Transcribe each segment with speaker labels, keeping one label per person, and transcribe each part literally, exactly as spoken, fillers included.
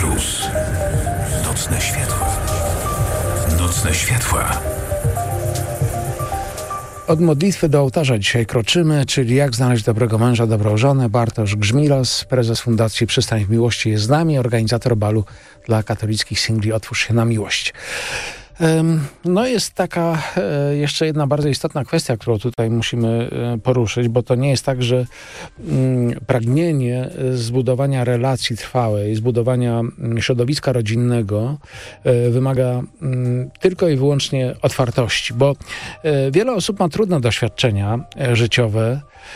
Speaker 1: Plus. Nocne światła. Nocne światła.
Speaker 2: Od modlitwy do ołtarza dzisiaj kroczymy, czyli jak znaleźć dobrego męża, dobrą żonę. Bartosz Grzmiros, prezes Fundacji Przystań w Miłości jest z nami, organizator balu dla katolickich singli Otwórz się na miłość. No jest taka jeszcze jedna bardzo istotna kwestia, którą tutaj musimy poruszyć, bo to nie jest tak, że pragnienie zbudowania relacji trwałej, zbudowania środowiska rodzinnego wymaga tylko i wyłącznie otwartości, bo wiele osób ma trudne doświadczenia życiowe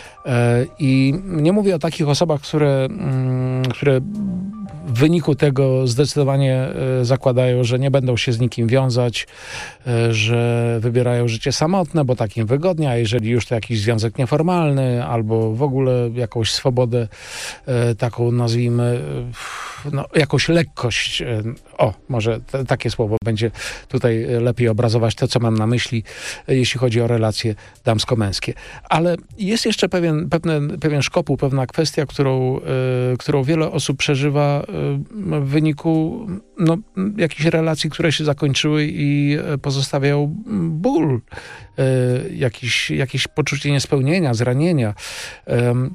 Speaker 2: i nie mówię o takich osobach, które, które w wyniku tego zdecydowanie zakładają, że nie będą się z nikim wiązać, że wybierają życie samotne, bo tak im wygodnie, a jeżeli już to jakiś związek nieformalny albo w ogóle jakąś swobodę taką, nazwijmy, no, jakąś lekkość, o, może t- takie słowo będzie tutaj lepiej obrazować to, co mam na myśli, jeśli chodzi o relacje damsko-męskie. Ale jest jeszcze pewien, pewne, pewien szkopuł, pewna kwestia, którą, y, którą wiele osób przeżywa y, w wyniku no, jakichś relacji, które się zakończyły i pozostawiają ból, y, jakiś, jakieś poczucie niespełnienia, zranienia. Y,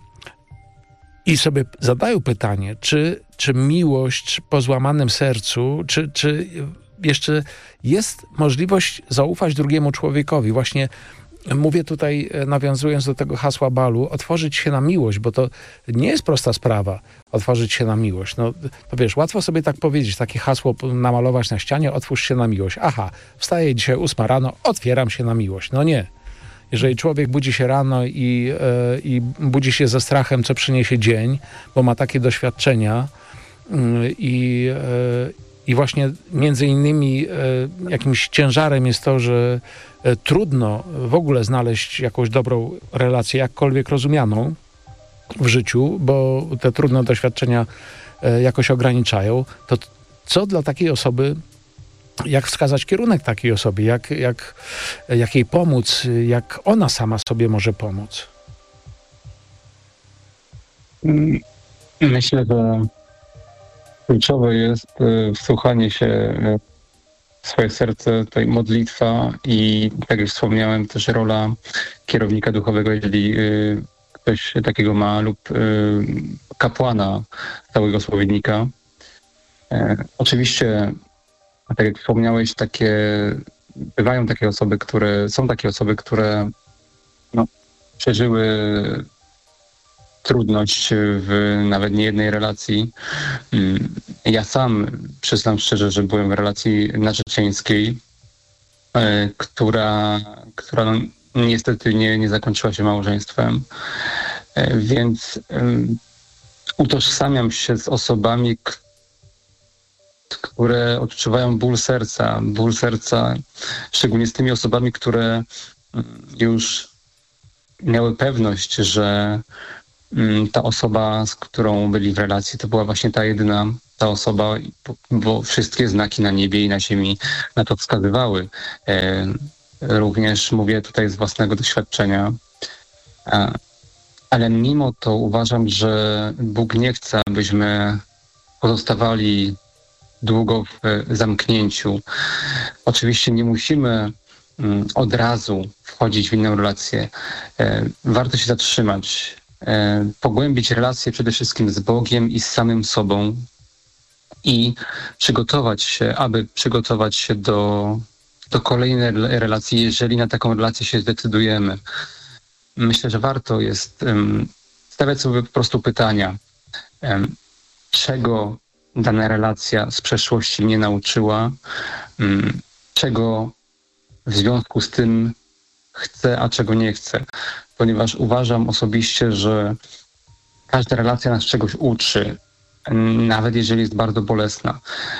Speaker 2: I sobie zadają pytanie, czy, czy miłość po złamanym sercu, czy, czy jeszcze jest możliwość zaufać drugiemu człowiekowi. Właśnie mówię tutaj, nawiązując do tego hasła balu, otworzyć się na miłość, bo to nie jest prosta sprawa, otworzyć się na miłość. No, to wiesz, łatwo sobie tak powiedzieć, takie hasło namalować na ścianie, otwórz się na miłość. Aha, wstaję dzisiaj ósma rano, otwieram się na miłość. No nie. Jeżeli człowiek budzi się rano i, yy, i budzi się ze strachem, co przyniesie dzień, bo ma takie doświadczenia yy, i, yy, i właśnie między innymi yy, jakimś ciężarem jest to, że yy, trudno w ogóle znaleźć jakąś dobrą relację, jakkolwiek rozumianą w życiu, bo te trudne doświadczenia yy, jakoś ograniczają, to co dla takiej osoby, jak wskazać kierunek takiej osobie, jak, jak, jak jej pomóc, jak ona sama sobie może pomóc?
Speaker 3: Myślę, że kluczowe jest wsłuchanie się w swoje serce, tutaj modlitwa i, tak jak wspomniałem, też rola kierownika duchowego, jeżeli ktoś takiego ma, lub kapłana całego spowiednika. Oczywiście, tak jak wspomniałeś, takie, bywają takie osoby, które, są takie osoby, które no, przeżyły trudność w nawet niejednej relacji. Ja sam przyznam szczerze, że byłem w relacji narzecieńskiej, która, która no, niestety nie, nie zakończyła się małżeństwem, więc utożsamiam się z osobami, które odczuwają ból serca, ból serca, szczególnie z tymi osobami, które już miały pewność, że ta osoba, z którą byli w relacji, to była właśnie ta jedyna ta osoba, bo wszystkie znaki na niebie i na ziemi na to wskazywały. Również mówię tutaj z własnego doświadczenia, ale mimo to uważam, że Bóg nie chce, abyśmy pozostawali długo w zamknięciu. Oczywiście nie musimy od razu wchodzić w inną relację. Warto się zatrzymać, pogłębić relacje przede wszystkim z Bogiem i z samym sobą i przygotować się, aby przygotować się do, do kolejnej relacji, jeżeli na taką relację się zdecydujemy. Myślę, że warto jest stawiać sobie po prostu pytania, czego dana relacja z przeszłości mnie nauczyła, czego w związku z tym chcę, a czego nie chcę. Ponieważ uważam osobiście, że każda relacja nas czegoś uczy, nawet jeżeli jest bardzo bolesna.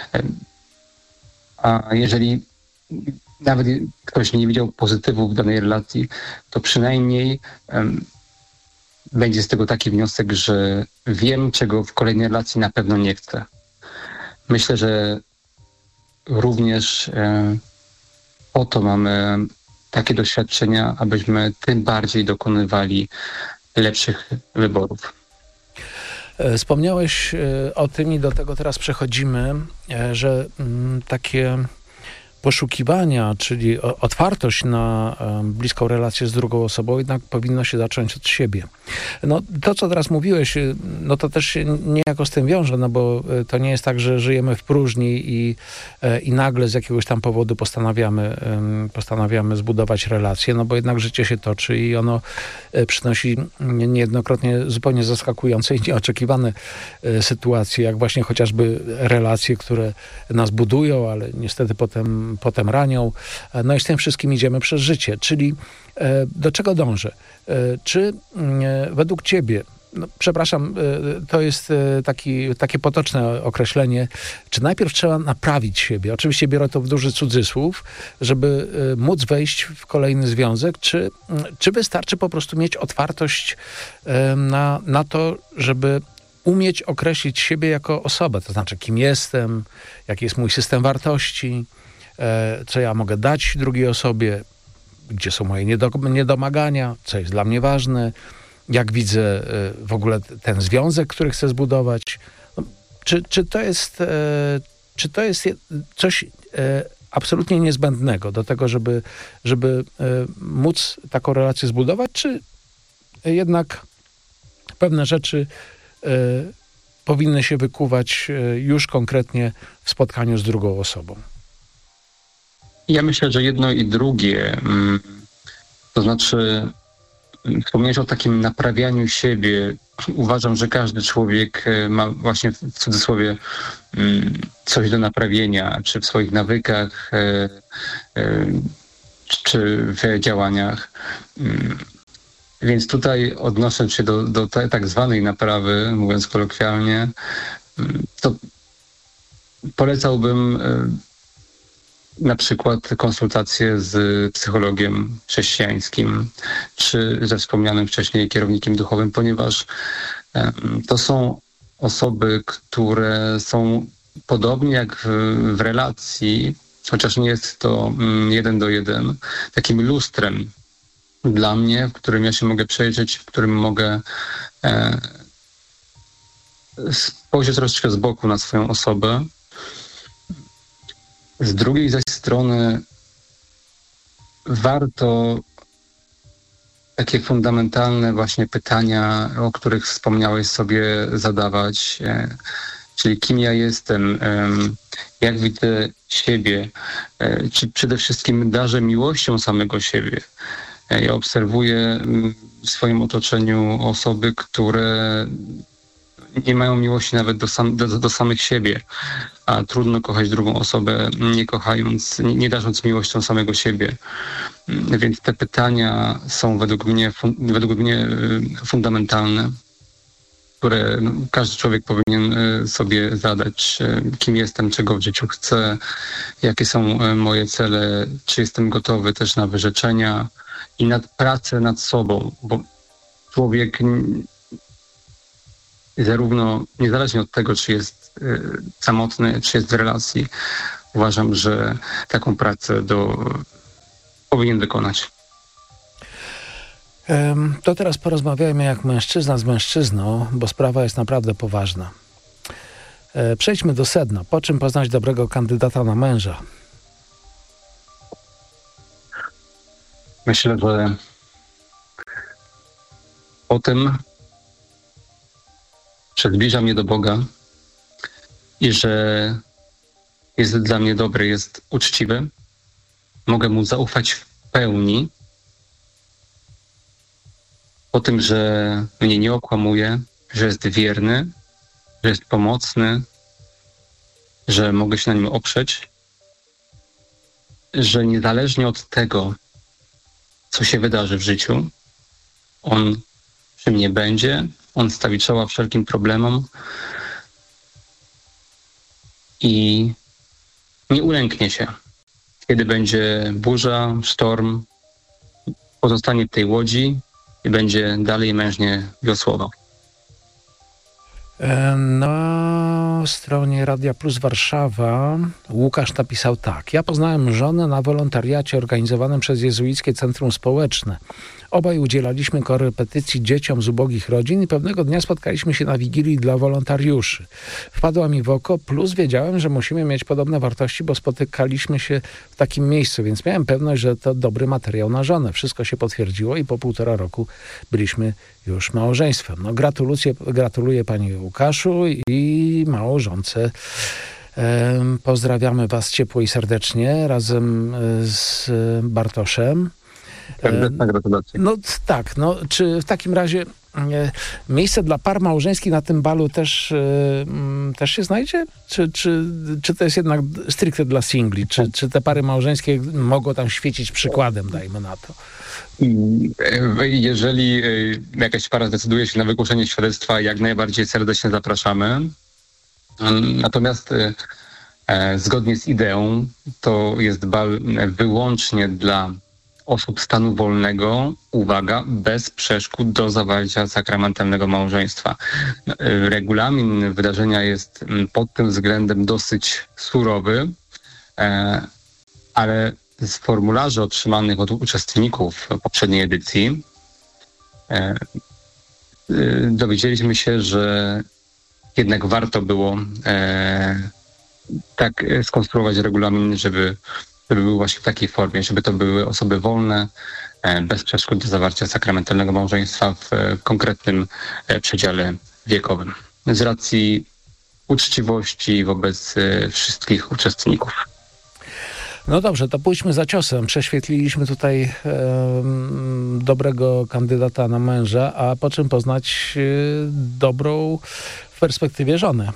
Speaker 3: A jeżeli nawet ktoś nie widział pozytywów w danej relacji, to przynajmniej um, będzie z tego taki wniosek, że wiem, czego w kolejnej relacji na pewno nie chcę. Myślę, że również e, po to mamy takie doświadczenia, abyśmy tym bardziej dokonywali lepszych wyborów.
Speaker 2: E, Wspomniałeś e, o tym i do tego teraz przechodzimy, e, że mm, takie poszukiwania, czyli o- otwartość na e, bliską relację z drugą osobą jednak powinno się zacząć od siebie. No to, co teraz mówiłeś, e, no to też się niejako z tym wiąże, no bo e, to nie jest tak, że żyjemy w próżni i, e, i nagle z jakiegoś tam powodu postanawiamy, em, postanawiamy zbudować relacje, no bo jednak życie się toczy i ono e, przynosi nie- niejednokrotnie zupełnie zaskakujące i nieoczekiwane e, sytuacje, jak właśnie chociażby relacje, które nas budują, ale niestety potem, potem ranią. E, No i z tym wszystkim idziemy przez życie. Czyli e, do czego dążę? E, Czy mm, e, według ciebie, no, przepraszam, e, to jest e, taki, takie potoczne określenie, czy najpierw trzeba naprawić siebie? Oczywiście biorę to w duży cudzysłów, żeby e, móc wejść w kolejny związek, czy, mm, czy wystarczy po prostu mieć otwartość e, na, na to, żeby umieć określić siebie jako osobę, to znaczy kim jestem, jaki jest mój system wartości, e, co ja mogę dać drugiej osobie, gdzie są moje niedo- niedomagania, co jest dla mnie ważne, jak widzę e, w ogóle t- ten związek, który chcę zbudować. No, czy, czy to jest, e, czy to jest je- coś e, absolutnie niezbędnego do tego, żeby, żeby e, móc taką relację zbudować, czy jednak pewne rzeczy e, powinny się wykuwać e, już konkretnie w spotkaniu z drugą osobą?
Speaker 3: Ja myślę, że jedno i drugie. mm, To znaczy, mm, wspomniałeś o takim naprawianiu siebie. Uważam, że każdy człowiek e, ma właśnie w w cudzysłowie mm, coś do naprawienia, czy w swoich nawykach, e, e, czy w działaniach. Mm, Więc tutaj odnosząc się do, do te, tak zwanej naprawy, mówiąc kolokwialnie, mm, to polecałbym e, na przykład konsultacje z psychologiem chrześcijańskim, czy ze wspomnianym wcześniej kierownikiem duchowym, ponieważ em, to są osoby, które są podobnie jak w, w relacji, chociaż nie jest to mm, jeden do jeden, takim lustrem dla mnie, w którym ja się mogę przejrzeć, w którym mogę e, spojrzeć troszeczkę z boku na swoją osobę. Z drugiej zaś strony warto takie fundamentalne właśnie pytania, o których wspomniałeś, sobie zadawać, e, czyli kim ja jestem, em, jak widzę siebie, e, czy przede wszystkim darzę miłością samego siebie. E, Ja obserwuję mm, w swoim otoczeniu osoby, które nie mają miłości nawet do, sam, do, do samych siebie, a trudno kochać drugą osobę, nie kochając, nie, nie darząc miłością samego siebie. Mm, Więc te pytania są według mnie, fun, według mnie y, fundamentalne, które no, każdy człowiek powinien y, sobie zadać. Y, Kim jestem, czego w życiu chcę, jakie są y, moje cele, czy jestem gotowy też na wyrzeczenia i nad pracę nad sobą, bo człowiek n- zarówno niezależnie od tego, czy jest y, samotny, czy jest w relacji, uważam, że taką pracę do, powinien wykonać.
Speaker 2: Em, To teraz porozmawiajmy jak mężczyzna z mężczyzną, bo sprawa jest naprawdę poważna. E, Przejdźmy do sedna. Po czym poznać dobrego kandydata na męża?
Speaker 3: Myślę, że po tym, że zbliża mnie do Boga i że jest dla mnie dobry, jest uczciwy, mogę mu zaufać w pełni. Po tym, że mnie nie okłamuje, że jest wierny, że jest pomocny, że mogę się na nim oprzeć, że niezależnie od tego, co się wydarzy w życiu, on przy mnie będzie, on stawi czoła wszelkim problemom i nie ulęknie się. Kiedy będzie burza, sztorm, pozostanie w tej łodzi i będzie dalej mężnie wiosłował.
Speaker 2: E, Na stronie Radia Plus Warszawa Łukasz napisał tak. Ja poznałem żonę na wolontariacie organizowanym przez Jezuickie Centrum Społeczne. Obaj udzielaliśmy korepetycji dzieciom z ubogich rodzin i pewnego dnia spotkaliśmy się na wigilii dla wolontariuszy. Wpadła mi w oko, plus wiedziałem, że musimy mieć podobne wartości, bo spotykaliśmy się w takim miejscu, więc miałem pewność, że to dobry materiał na żonę. Wszystko się potwierdziło i po półtora roku byliśmy już małżeństwem. No, gratuluję, gratuluję pani Łukaszu i małżonce. Pozdrawiamy was ciepło i serdecznie razem z Bartoszem.
Speaker 3: Serdeczna gratulacja.
Speaker 2: No tak, no czy w takim razie e, miejsce dla par małżeńskich na tym balu też, e, też się znajdzie? Czy, czy, czy to jest jednak stricte dla singli? Czy, czy te pary małżeńskie mogą tam świecić przykładem, dajmy na to?
Speaker 3: Jeżeli jakaś para zdecyduje się na wygłoszenie świadectwa, jak najbardziej serdecznie zapraszamy. Natomiast e, zgodnie z ideą to jest bal wyłącznie dla osób stanu wolnego, uwaga, bez przeszkód do zawarcia sakramentalnego małżeństwa. Regulamin wydarzenia jest pod tym względem dosyć surowy, e, ale z formularzy otrzymanych od uczestników poprzedniej edycji e, e, dowiedzieliśmy się, że jednak warto było e, tak skonstruować regulamin, żeby, żeby był właśnie w takiej formie, żeby to były osoby wolne, e, bez przeszkód do zawarcia sakramentalnego małżeństwa w e, konkretnym e, przedziale wiekowym. Z racji uczciwości wobec e, wszystkich uczestników.
Speaker 2: No dobrze, to pójdźmy za ciosem. Prześwietliliśmy tutaj e, dobrego kandydata na męża, a po czym poznać e, dobrą w perspektywie żonę?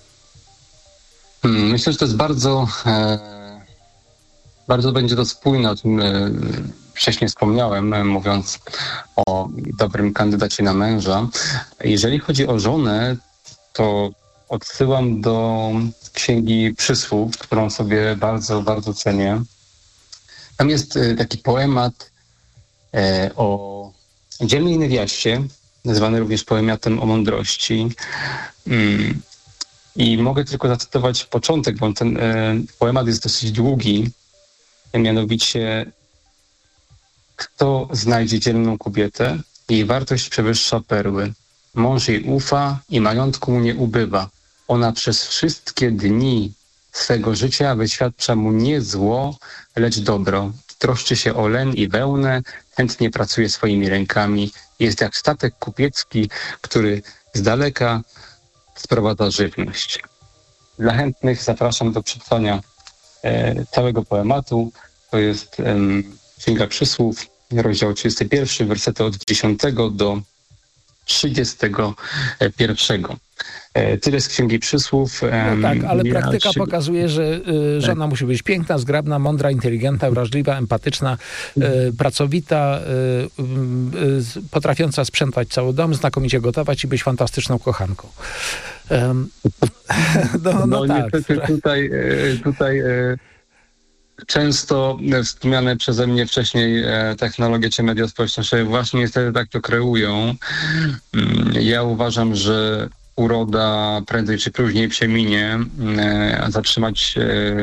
Speaker 3: Hmm, myślę, że to jest bardzo, e, bardzo będzie to spójne, o tym e, wcześniej wspomniałem, e, mówiąc o dobrym kandydacie na męża. Jeżeli chodzi o żonę, to odsyłam do Księgi Przysłów, którą sobie bardzo, bardzo cenię. Tam jest taki poemat o dzielnej niewiaście, nazwany również poematem o mądrości. I mogę tylko zacytować początek, bo ten poemat jest dosyć długi. Mianowicie, kto znajdzie dzielną kobietę, jej wartość przewyższa perły. Mąż jej ufa i majątku mu nie ubywa. Ona przez wszystkie dni swego życia wyświadcza mu nie zło, lecz dobro. Troszczy się o len i wełnę, chętnie pracuje swoimi rękami. Jest jak statek kupiecki, który z daleka sprowadza żywność. Dla chętnych zapraszam do przeczytania e, całego poematu. To jest e, Księga Przysłów, rozdział trzydziesty pierwszy, wersety od dziesiątego do trzydziestego pierwszego. Tyle z Księgi Przysłów.
Speaker 2: No tak, ale
Speaker 3: ja
Speaker 2: praktyka
Speaker 3: się...
Speaker 2: pokazuje, że y, żona tak. musi być piękna, zgrabna, mądra, inteligentna, wrażliwa, empatyczna, y, pracowita, y, y, potrafiąca sprzątać cały dom, znakomicie gotować i być fantastyczną kochanką. Um, no, no,
Speaker 3: no
Speaker 2: tak.
Speaker 3: niestety tutaj, tutaj często wspomniane przeze mnie wcześniej technologie czy media społecznościowe właśnie niestety tak to kreują. Ja uważam, że uroda prędzej czy później przeminie, a zatrzymać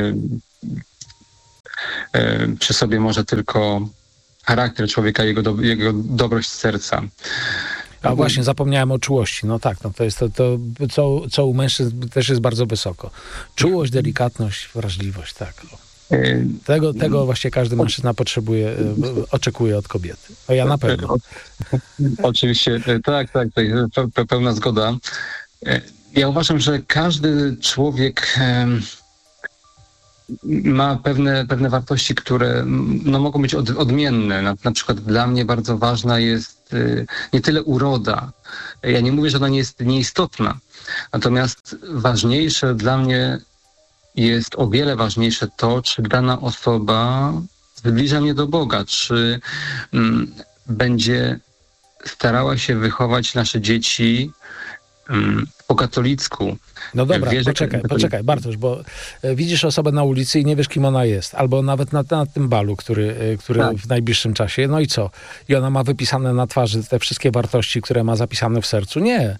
Speaker 3: przy sobie może tylko charakter człowieka, jego, do, jego dobrość serca.
Speaker 2: A właśnie, zapomniałem o czułości. No tak, no to jest to, to co, co u mężczyzn też jest bardzo wysoko. Czułość, delikatność, wrażliwość, tak. Tego, tego właśnie każdy mężczyzna potrzebuje, oczekuje od kobiety. A ja na pewno.
Speaker 3: Oczywiście, tak, tak, to jest pełna zgoda. Ja uważam, że każdy człowiek ma pewne, pewne wartości, które no, mogą być od, odmienne. Na, na przykład dla mnie bardzo ważna jest nie tyle uroda. Ja nie mówię, że ona nie jest nieistotna. Natomiast ważniejsze dla mnie jest o wiele ważniejsze to, czy dana osoba zbliża mnie do Boga, czy mm, będzie starała się wychować nasze dzieci mm, po katolicku.
Speaker 2: No dobra, Wierzę, poczekaj, poczekaj, Bartosz, bo widzisz osobę na ulicy i nie wiesz, kim ona jest. Albo nawet na, na tym balu, który, który tak. w najbliższym czasie. No i co? I ona ma wypisane na twarzy te wszystkie wartości, które ma zapisane w sercu? Nie.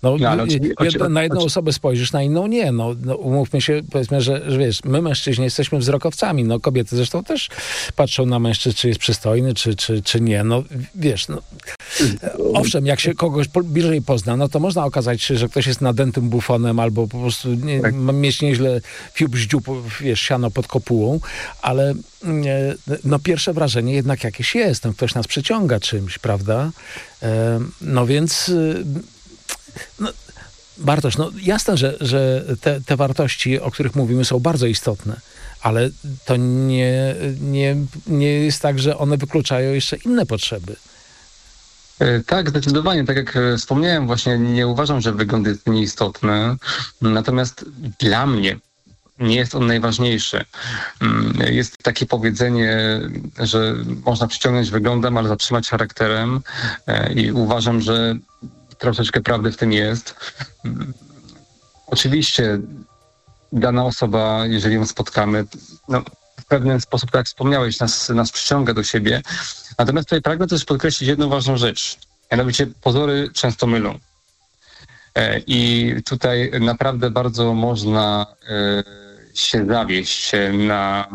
Speaker 2: No,
Speaker 3: No, ale
Speaker 2: y,
Speaker 3: oczywi- oczy-
Speaker 2: jedna, na jedną
Speaker 3: oczy-
Speaker 2: osobę spojrzysz, na inną nie. No, no umówmy się, powiedzmy, że, że wiesz, my mężczyźni jesteśmy wzrokowcami. No kobiety zresztą też patrzą na mężczyzn, czy jest przystojny, czy, czy, czy nie. No wiesz, no. Owszem, jak się kogoś po, bliżej pozna, no to można okazać się, że ktoś jest nadętym bufonem albo po prostu nie,
Speaker 3: Tak.
Speaker 2: ma mieć nieźle fiub ździób, wiesz, siano pod kopułą, ale e, no pierwsze wrażenie jednak jakieś jest. No, ktoś nas przyciąga czymś, prawda? E, no więc e, no, Bartosz, no jasne, że, że te, te wartości, o których mówimy, są bardzo istotne, ale to nie, nie, nie jest tak, że one wykluczają jeszcze inne potrzeby.
Speaker 3: Tak, zdecydowanie. Tak jak e, wspomniałem, właśnie nie uważam, że wygląd jest nieistotny. Natomiast dla mnie nie jest on najważniejszy. Mm, Jest takie powiedzenie, że można przyciągnąć wyglądem, ale zatrzymać charakterem. E, I uważam, że troszeczkę prawdy w tym jest. Mm, Oczywiście dana osoba, jeżeli ją spotkamy, no, w pewien sposób, tak jak wspomniałeś, nas, nas przyciąga do siebie. Natomiast tutaj pragnę też podkreślić jedną ważną rzecz. Mianowicie pozory często mylą. E, I tutaj naprawdę bardzo można e, się zawieść na...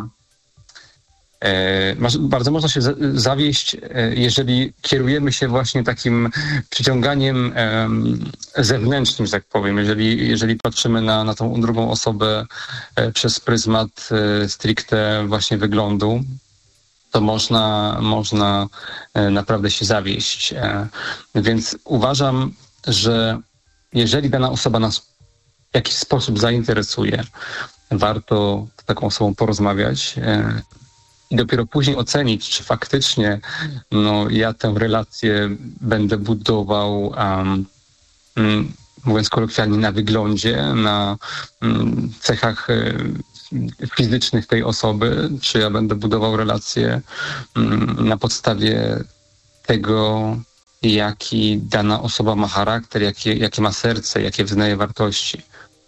Speaker 3: e, masz- Bardzo można się za- zawieść, e, jeżeli kierujemy się właśnie takim przyciąganiem em, zewnętrznym, że tak powiem. Jeżeli, jeżeli patrzymy na, na tą drugą osobę e, przez pryzmat e, stricte właśnie wyglądu, to można, można e, naprawdę się zawieść. E, Więc uważam, że jeżeli dana osoba nas w jakiś sposób zainteresuje, warto z taką osobą porozmawiać e, i dopiero później ocenić, czy faktycznie no, ja tę relację będę budował, um, mm, mówiąc kolokwialnie, na wyglądzie, na mm, cechach e, fizycznych tej osoby, czy ja będę budował relację mm, na podstawie tego, jaki dana osoba ma charakter, jakie, jakie ma serce, jakie wyznaje wartości.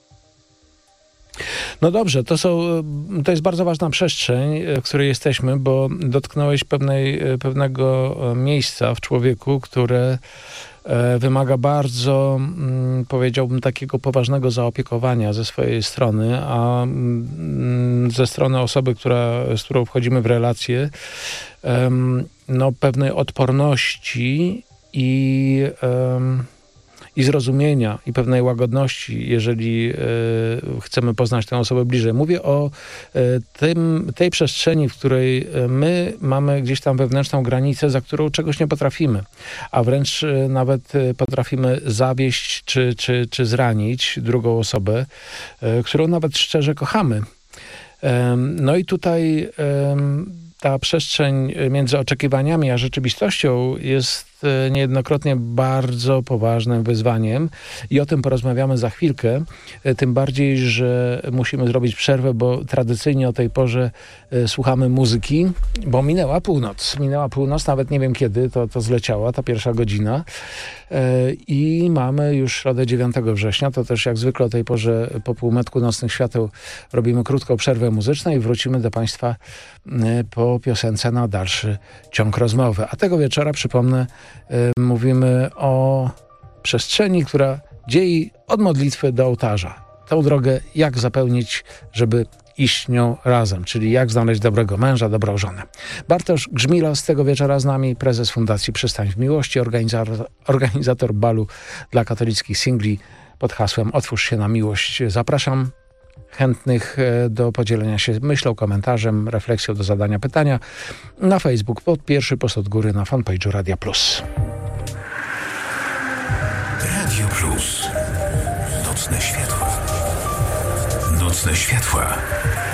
Speaker 2: No dobrze, to są, to jest bardzo ważna przestrzeń, w której jesteśmy, bo dotknąłeś pewnej, pewnego miejsca w człowieku, które e, wymaga bardzo, mm, powiedziałbym, takiego poważnego zaopiekowania ze swojej strony, a mm, ze strony osoby, która, z którą wchodzimy w relację, em, no pewnej odporności i em, i zrozumienia, i pewnej łagodności, jeżeli e, chcemy poznać tę osobę bliżej. Mówię o e, tym, tej przestrzeni, w której e, my mamy gdzieś tam wewnętrzną granicę, za którą czegoś nie potrafimy, a wręcz e, nawet e, potrafimy zawieść czy, czy, czy zranić drugą osobę, e, którą nawet szczerze kochamy. E, no i tutaj e, ta przestrzeń między oczekiwaniami a rzeczywistością jest niejednokrotnie bardzo poważnym wyzwaniem i o tym porozmawiamy za chwilkę. Tym bardziej, że musimy zrobić przerwę, bo tradycyjnie o tej porze słuchamy muzyki, bo minęła północ. Minęła północ, nawet nie wiem kiedy to, to zleciała, ta pierwsza godzina. I mamy już środę dziewiątego września. To też jak zwykle o tej porze po półmetku nocnych świateł robimy krótką przerwę muzyczną i wrócimy do Państwa po piosence na dalszy ciąg rozmowy. A tego wieczora, przypomnę, mówimy o przestrzeni, która dzieli od modlitwy do ołtarza. Tę drogę jak zapełnić, żeby iść nią razem, czyli jak znaleźć dobrego męża, dobrą żonę. Bartosz Grzmila z tego wieczora z nami, prezes Fundacji Przystań w Miłości, organizator, organizator balu dla katolickich singli pod hasłem Otwórz się na miłość. Zapraszam chętnych do podzielenia się myślą, komentarzem, refleksją, do zadania pytania na Facebook pod pierwszy post od góry na fanpage'u Radia Plus.
Speaker 1: Radio Plus. Nocne światła. Nocne światła.